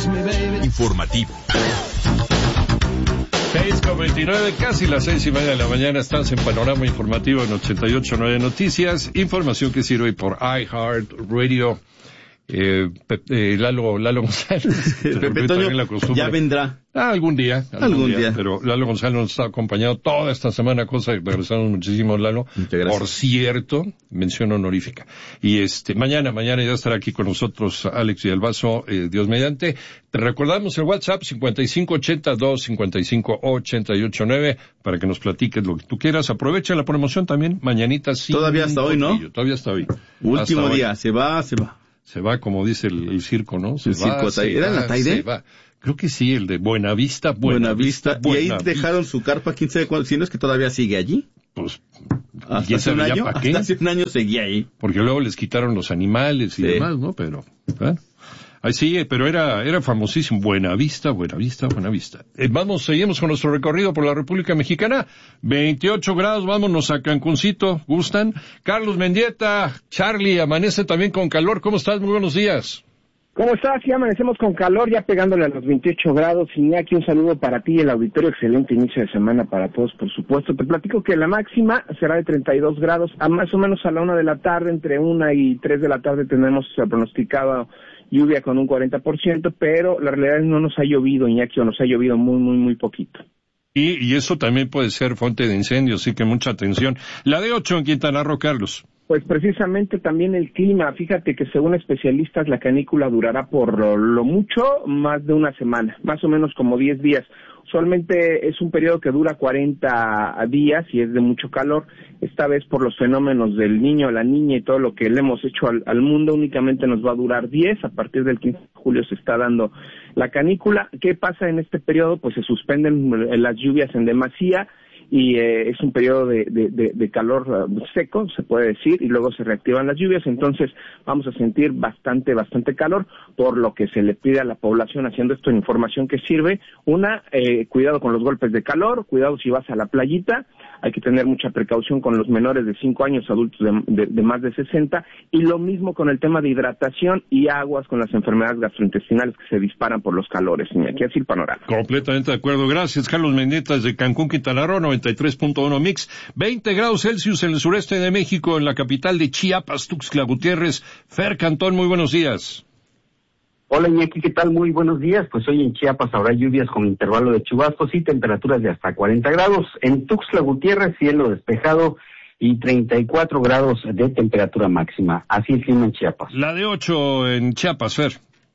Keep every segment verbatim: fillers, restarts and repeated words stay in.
Informativo. seis con veintinueve, casi las seis y media de la mañana, estás en Panorama Informativo en ochenta y ocho punto nueve Noticias. Información que sirve por iHeartRadio. Eh, eh, Lalo, Lalo González. Pepe Toño, ya vendrá. Ah, algún día. Algún, algún día, día. Pero Lalo González nos está acompañado toda esta semana, cosa que regresamos muchísimo, Lalo. Por cierto, mención honorífica. Y este, mañana, mañana ya estará aquí con nosotros Alex Villalbazo, eh, Dios mediante. Te recordamos el WhatsApp cincuenta y cinco ochenta y dos cincuenta y cinco ochenta y ocho nueve para que nos platiques lo que tú quieras. Aprovecha la promoción también, mañanita sí. Todavía hasta hoy, ¿no? Todavía hasta hoy. Último hasta día, hoy. se va, se va. Se va, como dice el, el circo, ¿no? Se el va, circo, se ¿era va, en la Taide? Se va. Creo que sí, el de Buenavista, Buenavista. Buena y ahí Vista. Dejaron su carpa, quién sabe cuándo, si no es que todavía sigue allí. Pues, hasta hace un año, hasta hace un año seguía ahí. Porque luego les quitaron los animales y sí. demás, ¿no? Pero, ¿eh? Ahí sigue, pero era, era famosísimo. Buenavista, Buenavista, Buenavista. Eh, vamos, seguimos con nuestro recorrido por la República Mexicana. veintiocho grados, vámonos a Cancuncito, ¿gustan? Carlos Mendieta, Charlie, amanece también con calor. ¿Cómo estás? Muy buenos días. ¿Cómo estás? Ya amanecemos con calor, ya pegándole a los veintiocho grados. Iñaki, un saludo para ti y el auditorio. Excelente inicio de semana para todos, por supuesto. Te platico que la máxima será de treinta y dos grados, a más o menos a la una de la tarde, entre una y tres de la tarde tenemos pronosticado lluvia con un cuarenta por ciento, pero la realidad es que no nos ha llovido, Iñaki, o nos ha llovido muy, muy, muy poquito. Y, y eso también puede ser fuente de incendios, así que mucha atención. La de ocho en Quintana Roo, Carlos. Pues precisamente también el clima. Fíjate que según especialistas la canícula durará por lo mucho más de una semana, más o menos como diez días. Usualmente es un periodo que dura cuarenta días y es de mucho calor. Esta vez por los fenómenos del niño, la niña y todo lo que le hemos hecho al, al mundo únicamente nos va a durar diez. A partir del quince de julio se está dando la canícula. ¿Qué pasa en este periodo? Pues se suspenden las lluvias en demasía. Y eh, es un periodo de, de, de, de calor uh, seco, se puede decir, y luego se reactivan las lluvias, entonces vamos a sentir bastante, bastante calor, por lo que se le pide a la población, haciendo esto en información que sirve, una, eh, cuidado con los golpes de calor, cuidado si vas a la playita, hay que tener mucha precaución con los menores de cinco años, adultos de, de, de más de sesenta, y lo mismo con el tema de hidratación y aguas con las enfermedades gastrointestinales que se disparan por los calores. Y aquí así el panorama. Completamente de acuerdo. Gracias, Carlos Mendieta, desde Cancún, Quintana Roo, noventa y tres punto uno Mix. veinte grados Celsius en el sureste de México, en la capital de Chiapas, Tuxtla Gutiérrez. Fer Cantón, muy buenos días. Hola Iñaki, ¿qué tal? Muy buenos días. Pues hoy en Chiapas habrá lluvias con intervalo de chubascos y temperaturas de hasta cuarenta grados. En Tuxtla Gutiérrez, cielo despejado y treinta y cuatro grados de temperatura máxima. Así el clima en Chiapas. La de ocho en Chiapas, Fer.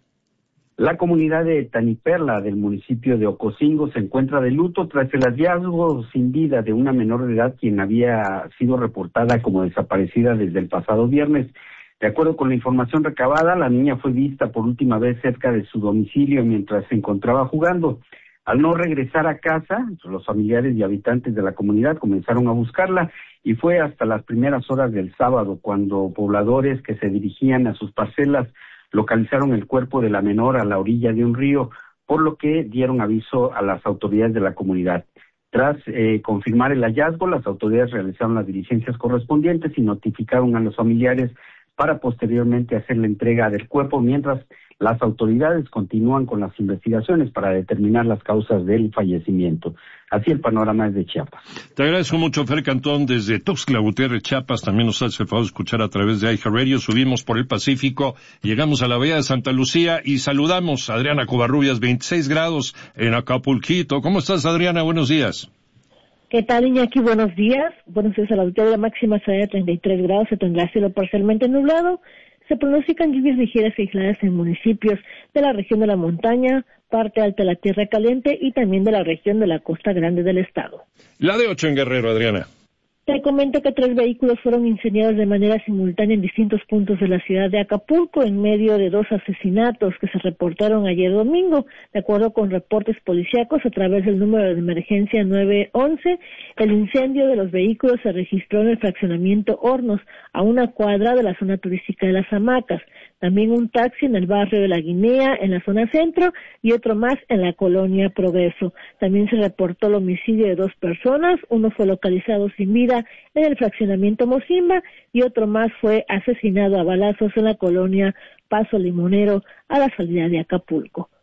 La comunidad de Taniperla del municipio de Ocosingo se encuentra de luto tras el hallazgo sin vida de una menor de edad quien había sido reportada como desaparecida desde el pasado viernes. De acuerdo con la información recabada, la niña fue vista por última vez cerca de su domicilio mientras se encontraba jugando. Al no regresar a casa, los familiares y habitantes de la comunidad comenzaron a buscarla y fue hasta las primeras horas del sábado cuando pobladores que se dirigían a sus parcelas localizaron el cuerpo de la menor a la orilla de un río, por lo que dieron aviso a las autoridades de la comunidad. Tras eh, confirmar el hallazgo, las autoridades realizaron las diligencias correspondientes y notificaron a los familiares para posteriormente hacer la entrega del cuerpo, mientras las autoridades continúan con las investigaciones para determinar las causas del fallecimiento. Así el panorama es de Chiapas. Te agradezco mucho, Fer Cantón, desde Tuxtla Gutiérrez, Chiapas. También nos hace el favor de escuchar a través de iHeartRadio. Subimos por el Pacífico, llegamos a la bahía de Santa Lucía y saludamos a Adriana Covarrubias, veintiséis grados en Acapulquito. ¿Cómo estás, Adriana? Buenos días. ¿Qué tal, Iñaki? Buenos días. Buenos días a la auditoría. La máxima será de treinta y tres grados, se tendrá cielo parcialmente nublado. Se pronostican lluvias ligeras y aisladas en municipios de la región de la montaña, parte alta de la Tierra Caliente y también de la región de la Costa Grande del estado. La de ocho en Guerrero, Adriana. Te comento que tres vehículos fueron incendiados de manera simultánea en distintos puntos de la ciudad de Acapulco en medio de dos asesinatos que se reportaron ayer domingo. De acuerdo con reportes policíacos a través del número de emergencia nueve once, el incendio de los vehículos se registró en el fraccionamiento Hornos, a una cuadra de la zona turística de Las Hamacas. También un taxi en el barrio de La Guinea, en la zona centro, y otro más en la colonia Progreso. También se reportó el homicidio de dos personas, uno fue localizado sin vida en el fraccionamiento Mocimba y otro más fue asesinado a balazos en la colonia Paso Limonero, a la salida de Acapulco.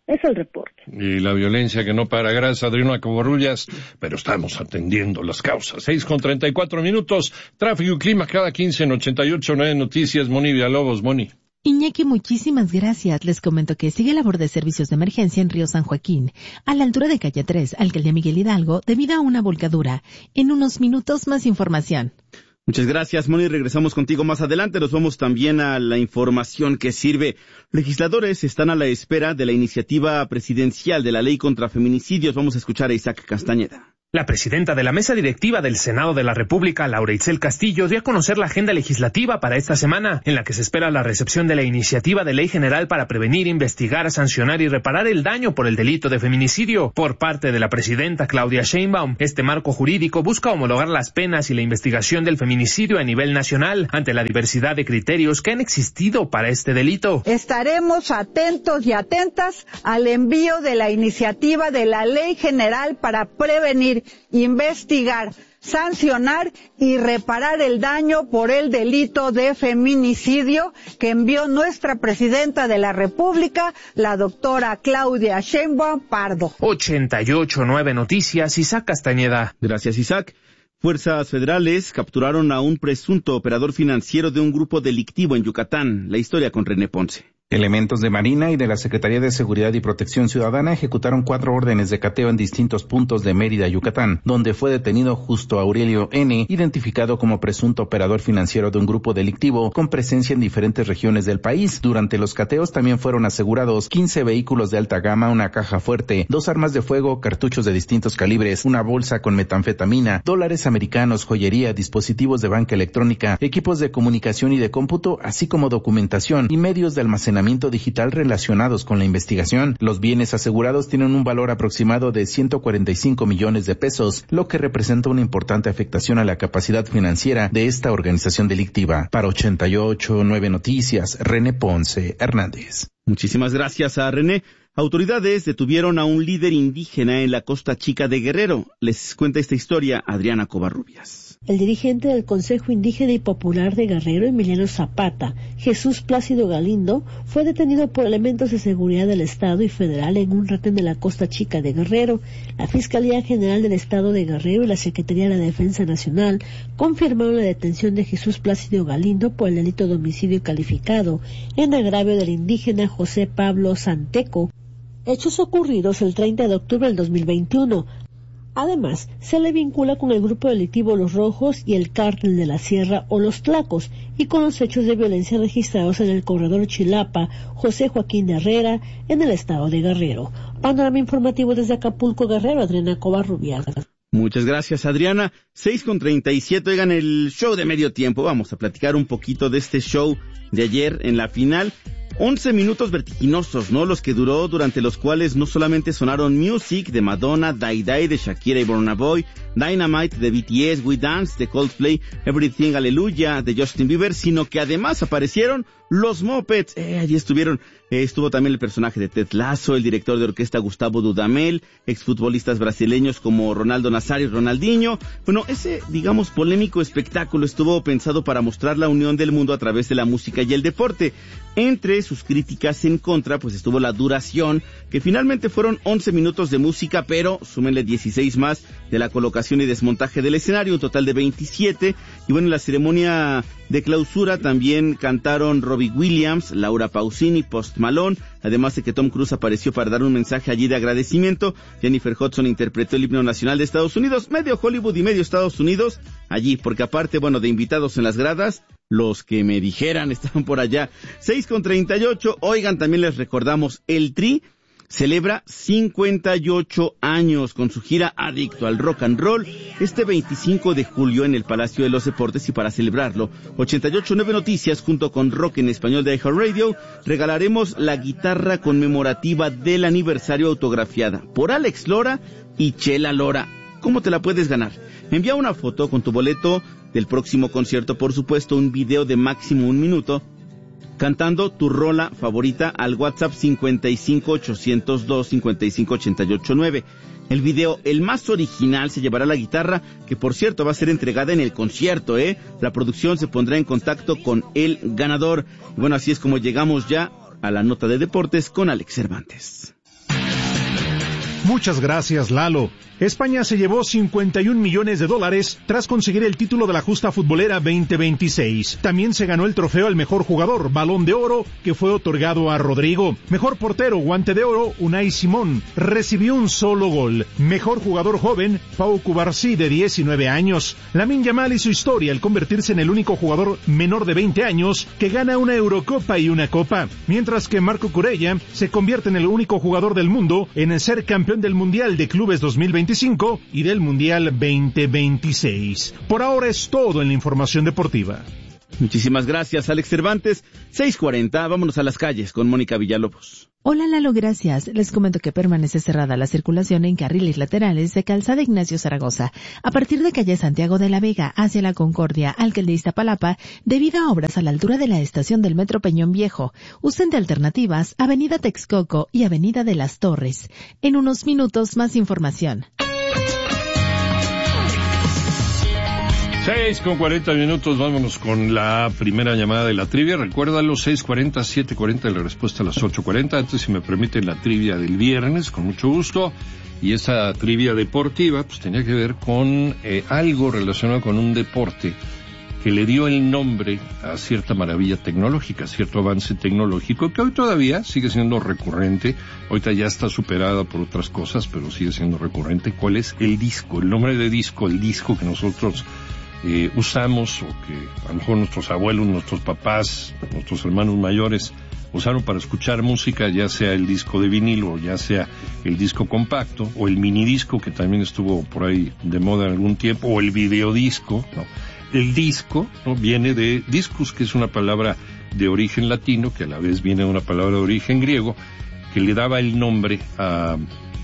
Es el reporte. Y la violencia que no para. Gracias, Adriana Covarrubias, pero estamos atendiendo las causas. Seis con treinta y cuatro minutos, tráfico y clima cada quince en ochenta y ocho nueve Noticias. Moni Villalobos, Moni. Iñaki, muchísimas gracias. Les comento que sigue labor de servicios de emergencia en Río San Joaquín, a la altura de calle tres, alcaldía Miguel Hidalgo, debido a una volcadura. En unos minutos más información. Muchas gracias, Moni. Regresamos contigo más adelante. Nos vamos también a la información que sirve. Legisladores están a la espera de la iniciativa presidencial de la ley contra feminicidios. Vamos a escuchar a Isaac Castañeda. La presidenta de la mesa directiva del Senado de la República, Laura Itzel Castillo, dio a conocer la agenda legislativa para esta semana, en la que se espera la recepción de la iniciativa de ley general para prevenir, investigar, sancionar y reparar el daño por el delito de feminicidio. Por parte de la presidenta Claudia Sheinbaum, este marco jurídico busca homologar las penas y la investigación del feminicidio a nivel nacional, ante la diversidad de criterios que han existido para este delito. Estaremos atentos y atentas al envío de la iniciativa de la ley general para prevenir, investigar, sancionar y reparar el daño por el delito de feminicidio que envió nuestra presidenta de la República, la doctora Claudia Sheinbaum Pardo. ochenta y ocho nueve Noticias, Isaac Castañeda. Gracias, Isaac. Fuerzas federales capturaron a un presunto operador financiero de un grupo delictivo en Yucatán. La historia con René Ponce. Elementos de Marina y de la Secretaría de Seguridad y Protección Ciudadana ejecutaron cuatro órdenes de cateo en distintos puntos de Mérida, Yucatán, donde fue detenido Justo Aurelio N., identificado como presunto operador financiero de un grupo delictivo con presencia en diferentes regiones del país. Durante los cateos también fueron asegurados quince vehículos de alta gama, una caja fuerte, dos armas de fuego, cartuchos de distintos calibres, una bolsa con metanfetamina, dólares americanos, joyería, dispositivos de banca electrónica, equipos de comunicación y de cómputo, así como documentación y medios de almacenamiento digital relacionados con la investigación. Los bienes asegurados tienen un valor aproximado de ciento cuarenta y cinco millones de pesos, lo que representa una importante afectación a la capacidad financiera de esta organización delictiva. Para ochenta y ocho nueve Noticias, René Ponce Hernández. Muchísimas gracias a René. Autoridades detuvieron a un líder indígena en la Costa Chica de Guerrero. Les cuenta esta historia Adriana Covarrubias. El dirigente del Consejo Indígena y Popular de Guerrero, Emiliano Zapata, Jesús Plácido Galindo, fue detenido por elementos de seguridad del Estado y federal en un retén de la Costa Chica de Guerrero. La Fiscalía General del Estado de Guerrero y la Secretaría de la Defensa Nacional confirmaron la detención de Jesús Plácido Galindo por el delito de homicidio calificado en agravio del indígena José Pablo Santeco, hechos ocurridos el treinta de octubre del dos mil veintiuno. Además, se le vincula con el grupo delictivo Los Rojos y el Cártel de la Sierra o Los Tlacos, y con los hechos de violencia registrados en el corredor Chilapa, José Joaquín de Herrera, en el estado de Guerrero. Panorama informativo desde Acapulco, Guerrero, Adriana Covarrubias. Muchas gracias, Adriana. seis con treinta y siete, oigan, el show de medio tiempo. Vamos a platicar un poquito de este show de ayer en la final. once minutos vertiginosos, ¿no? Los que duró, durante los cuales no solamente sonaron Music de Madonna, Die Die de Shakira y Burna Boy, Dynamite de B T S, We Dance de Coldplay, Everything Hallelujah de Justin Bieber, sino que además aparecieron los Muppets. Eh, allí estuvieron, eh, estuvo también el personaje de Ted Lasso, el director de orquesta Gustavo Dudamel, exfutbolistas brasileños como Ronaldo Nazario y Ronaldinho. Bueno, ese, digamos, polémico espectáculo estuvo pensado para mostrar la unión del mundo a través de la música y el deporte. Entre sus críticas en contra, pues estuvo la duración, que finalmente fueron once minutos de música, pero súmenle dieciséis más de la colocación y desmontaje del escenario, un total de veintisiete. Y bueno, en la ceremonia de clausura también cantaron Robbie Williams, Laura Pausini, Post Malone, además de que Tom Cruise apareció para dar un mensaje allí de agradecimiento. Jennifer Hudson interpretó el himno nacional de Estados Unidos, medio Hollywood y medio Estados Unidos allí, porque aparte, bueno, de invitados en las gradas, los que me dijeran estaban por allá. seis con treinta y ocho, oigan, también les recordamos, el Tri celebra cincuenta y ocho años con su gira Adicto al Rock and Roll este veinticinco de julio en el Palacio de los Deportes, y para celebrarlo, ochenta y ocho nueve Noticias junto con Rock en Español de iHeartRadio regalaremos la guitarra conmemorativa del aniversario autografiada por Alex Lora y Chela Lora. ¿Cómo te la puedes ganar? Envía una foto con tu boleto del próximo concierto, por supuesto, un video de máximo un minuto, cantando tu rola favorita al WhatsApp cincuenta y cinco ochocientos dos cincuenta y cinco ochenta y ocho nueve. El video, el más original, se llevará la guitarra, que por cierto va a ser entregada en el concierto, ¿eh? La producción se pondrá en contacto con el ganador. Bueno, así es como llegamos ya a la nota de deportes con Alex Cervantes. Muchas gracias, Lalo. España se llevó cincuenta y un millones de dólares tras conseguir el título de la Justa Futbolera veinte veintiséis. También se ganó el trofeo al mejor jugador, Balón de Oro, que fue otorgado a Rodrigo. Mejor portero, Guante de Oro, Unai Simón, recibió un solo gol. Mejor jugador joven, Pau Cubarsí, de diecinueve años. Lamine Yamal hizo historia al convertirse en el único jugador menor de veinte años que gana una Eurocopa y una Copa, mientras que Marco Curella se convierte en el único jugador del mundo en ser campeón del Mundial de Clubes dos mil veinticinco y del Mundial veinte veintiséis. Por ahora es todo en la información deportiva. Muchísimas gracias, Alex Cervantes. seis cuarenta, vámonos a las calles con Mónica Villalobos. Hola Lalo, gracias. Les comento que permanece cerrada la circulación en carriles laterales de Calzada Ignacio Zaragoza, a partir de calle Santiago de la Vega hacia la Concordia, Alcalde de Iztapalapa, debido a obras a la altura de la estación del Metro Peñón Viejo. Usen de alternativas Avenida Texcoco y Avenida de las Torres. En unos minutos más información. seis con cuarenta minutos, vámonos con la primera llamada de la trivia. Recuérdalo, seis cuarenta, siete cuarenta, la respuesta a las ocho cuarenta. Antes, si me permiten, la trivia del viernes, con mucho gusto. Y esa trivia deportiva, pues tenía que ver con eh, algo relacionado con un deporte que le dio el nombre a cierta maravilla tecnológica, cierto avance tecnológico que hoy todavía sigue siendo recurrente. Ahorita ya está superada por otras cosas, pero sigue siendo recurrente. ¿Cuál es? El disco, el nombre de disco, el disco que nosotros Eh, usamos, o que a lo mejor nuestros abuelos, nuestros papás, nuestros hermanos mayores usaron para escuchar música, ya sea el disco de vinilo, o ya sea el disco compacto, o el minidisco, que también estuvo por ahí de moda en algún tiempo, o el videodisco, ¿no? El disco, ¿no?, viene de discus, que es una palabra de origen latino, que a la vez viene de una palabra de origen griego, que le daba el nombre a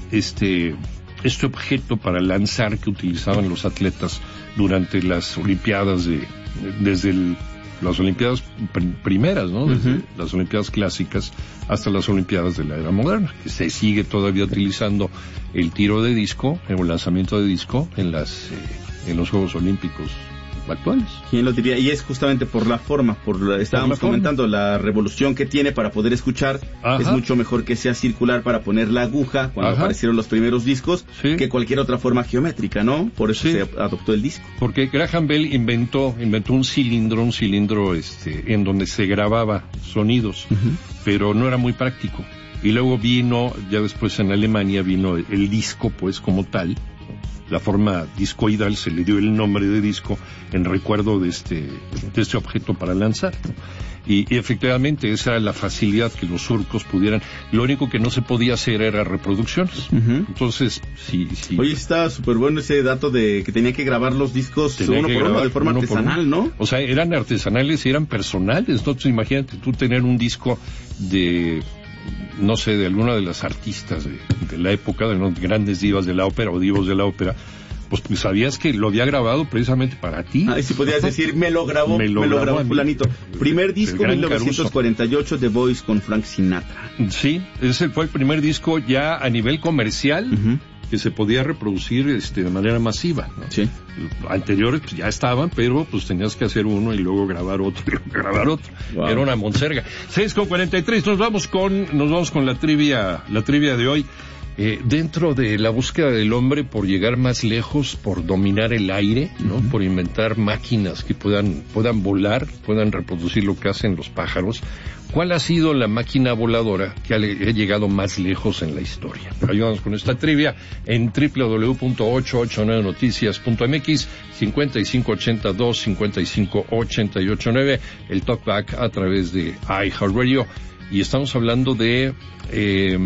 este este objeto para lanzar que utilizaban los atletas durante las Olimpiadas, de desde el, las Olimpiadas pr- primeras, ¿no? Desde uh-huh. las Olimpiadas clásicas hasta las Olimpiadas de la era moderna, que se sigue todavía utilizando el tiro de disco, el lanzamiento de disco en las eh, en los Juegos Olímpicos actuales. ¿Quién lo diría? Y es justamente por la forma, por la, estábamos por la comentando forma. La revolución que tiene para poder escuchar. Ajá. Es mucho mejor que sea circular para poner la aguja cuando Ajá. aparecieron los primeros discos, sí, que cualquier otra forma geométrica, ¿no? Por eso sí. se adoptó el disco. Porque Graham Bell inventó inventó un cilindro, un cilindro este en donde se grababa sonidos, uh-huh. pero no era muy práctico. Y luego vino, ya después en Alemania vino el, el disco, pues, como tal. La forma discoidal, se le dio el nombre de disco en recuerdo de este de este objeto para lanzar. Y, y efectivamente esa era la facilidad que los surcos pudieran. Lo único que no se podía hacer era reproducciones. Uh-huh. Entonces, sí, sí. Oye, está súper bueno ese dato de que tenía que grabar los discos tenía uno por uno de forma artesanal, uno. ¿no? O sea, eran artesanales y eran personales. Entonces, imagínate tú tener un disco de, no sé, de alguna de las artistas de, de la época, de los grandes divas de la ópera o divos de la ópera, pues, pues sabías que lo había grabado precisamente para ti. Ah, y si podías decir, me lo grabó, me lo, me lo grabó fulanito. Primer disco, mil novecientos cuarenta y ocho, The Voice con Frank Sinatra. Sí, ese fue el primer disco ya a nivel comercial, uh-huh, que se podía reproducir este de manera masiva, ¿no? Sí. Anteriores pues, ya estaban, pero pues tenías que hacer uno y luego grabar otro y luego grabar otro. Wow. Era una monserga. seis con cuarenta y tres, nos vamos con nos vamos con la trivia, la trivia de hoy. Eh, dentro de la búsqueda del hombre por llegar más lejos, por dominar el aire, ¿no? Uh-huh. Por inventar máquinas que puedan puedan volar, puedan reproducir lo que hacen los pájaros, ¿cuál ha sido la máquina voladora que ha, ha llegado más lejos en la historia? Ayúdanos con esta trivia en doble u doble u doble u punto ocho ocho nueve noticias punto m x, cincuenta y cinco ochenta y dos, cincuenta y cinco ochenta y ocho nueve, el talkback a través de iHeartRadio. Y estamos hablando de eh,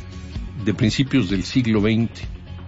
de principios del siglo veinte.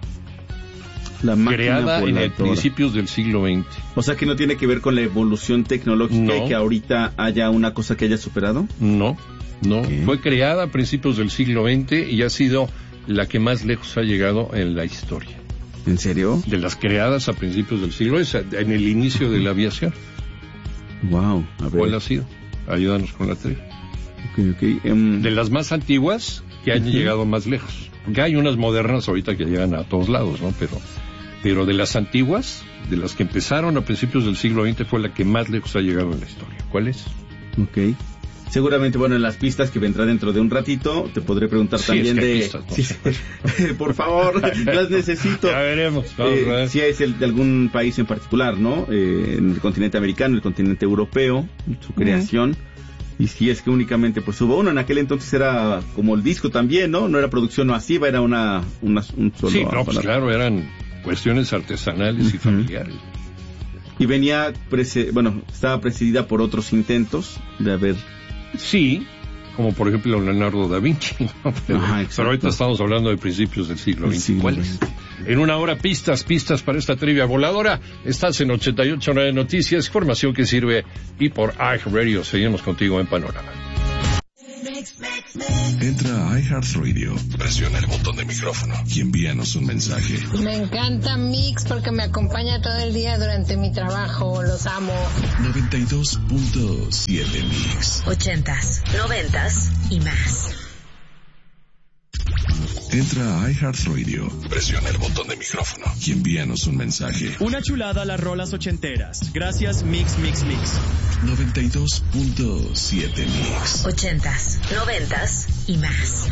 La máquina creada voladora. En el principios del siglo veinte. O sea que no tiene que ver con la evolución tecnológica, no, y que ahorita haya una cosa que haya superado. No, no. ¿Qué? Fue creada a principios del siglo veinte y ha sido la que más lejos ha llegado en la historia. ¿En serio? De las creadas a principios del siglo veinte, en el inicio de la aviación. Wow. A ver. ¿Cuál ha sido? Ayúdanos con la trivia. Okay, okay. Um... De las más antiguas que han uh-huh. llegado más lejos. Porque hay unas modernas ahorita que llegan a todos lados, ¿no? Pero, pero de las antiguas, de las que empezaron a principios del siglo veinte, fue la que más lejos ha llegado en la historia. ¿Cuál es? Ok. seguramente, bueno, en las pistas que vendrá dentro de un ratito, te podré preguntar sí, también es que de... Pistas, no sí, por favor, las necesito. Ya veremos. Vamos eh, a ver. Si es el de algún país en particular, ¿no? Eh, en el continente americano, el continente europeo, su creación. Uh-huh. Y si es que únicamente pues hubo uno, en aquel entonces era como el disco también, ¿no? No era producción masiva, era una, una un solo... Sí, no, pues claro, eran cuestiones artesanales uh-huh. y familiares. Y venía, prese- bueno, estaba presidida por otros intentos de haber... Sí, como por ejemplo Leonardo da Vinci, ¿no? Pero, Ajá, pero ahorita estamos hablando de principios del siglo veinte. ¿Cuáles? En una hora, pistas, pistas para esta trivia voladora. Estás en ochenta y ocho punto nueve Noticias, información que sirve. Y por iHeartRadio, seguimos contigo en Panorama. Entra a iHeartRadio, presiona el botón de micrófono y envíanos un mensaje. Me encanta Mix porque me acompaña todo el día durante mi trabajo, los amo. noventa y dos punto siete Mix. Ochentas, noventas y más. Entra a iHeartRadio, presiona el botón de micrófono y envíanos un mensaje. Una chulada a las rolas ochenteras. Gracias Mix, Mix, Mix. noventa y dos punto siete Mix. Ochentas, noventas y más.